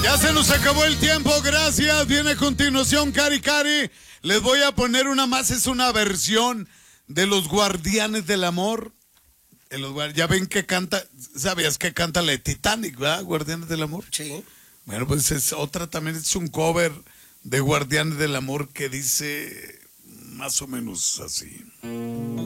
Ya se nos acabó el tiempo, gracias. Viene a continuación Cari Cari. Les voy a poner una más, es una versión de Los Guardianes del Amor. Ya ven que canta, ¿sabías que canta la de Titanic, verdad? Guardianes del Amor. Sí. Bueno, pues es otra también, es un cover de Guardianes del Amor que dice más o menos así.